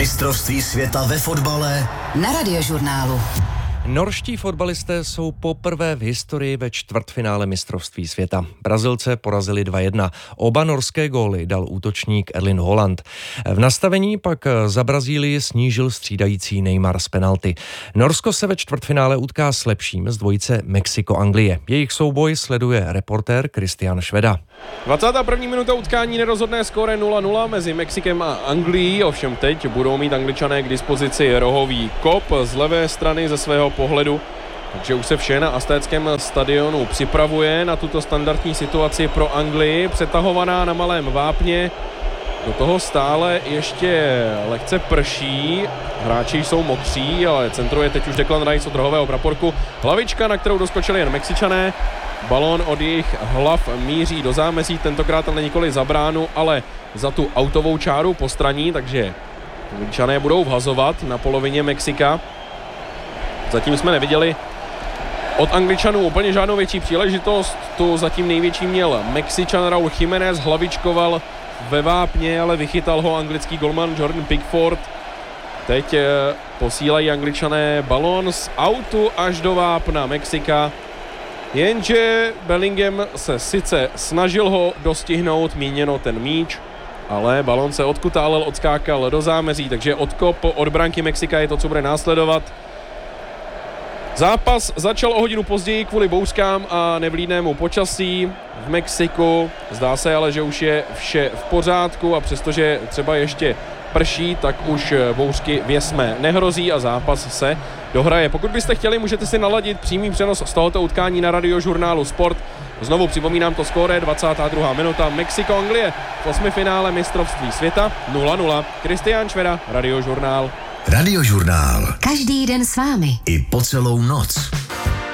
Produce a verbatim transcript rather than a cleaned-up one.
Mistrovství světa ve fotbale na Radiožurnálu. Norští fotbalisté jsou poprvé v historii ve čtvrtfinále mistrovství světa. Brazilce porazili dva jedna. Oba norské góly dal útočník Erling Haaland. V nastavení pak za Brazílii snížil střídající Neymar z penalty. Norsko se ve čtvrtfinále utká s lepším z dvojice Mexiko-Anglie. Jejich souboj sleduje reportér Kristian Šveda. dvacátá první minuta utkání, nerozhodné skóre nula nula mezi Mexikem a Anglií, ovšem teď budou mít Angličané k dispozici rohový kop z levé strany ze svého pohledu, takže už se vše na aztéckém stadionu připravuje na tuto standardní situaci pro Anglii, přetahovaná na malém vápně. Do toho stále ještě lehce prší, hráči jsou mokří, ale centruje teď už Declan Rice od rohového praporku. Hlavička, na kterou doskočili jen Mexičané. Balón od jejich hlav míří do zámezí, tentokrát ale nikoli za bránu, ale za tu autovou čáru postraní, takže Angličané budou vhazovat na polovině Mexika. Zatím jsme neviděli od Angličanů úplně žádnou větší příležitost, tu zatím největší měl Mexičan Raúl Jiménez, hlavičkoval ve vápně, ale vychytal ho anglický golman Jordan Pickford. Teď posílají Angličané balón z autu až do vápna Mexika, jenže Bellingham se sice snažil ho dostihnout, míněno ten míč, ale balón se odkutálel, odskákal do zámezí, takže odkop od branky Mexika je to, co bude následovat. Zápas začal o hodinu později kvůli bouřkám a nevlídnému počasí v Mexiku. Zdá se ale, že už je vše v pořádku a přestože třeba ještě prší, tak už bouřky věsmé nehrozí a zápas se dohraje. Pokud byste chtěli, můžete si naladit přímý přenos z tohoto utkání na Radiožurnálu Sport. Znovu připomínám to skóre, dvacátá druhá minuta, Mexiko-Anglie v osmifinále mistrovství světa nula nula. Kristián Šveda, Radiožurnál. Radiožurnál. Každý den s vámi. I po celou noc.